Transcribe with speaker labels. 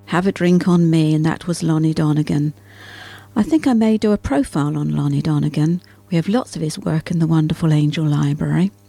Speaker 1: Have a Drink on Me, and that was Lonnie Donegan. I think I may do a profile on Lonnie Donegan. We have lots of his work in the wonderful Angel Library.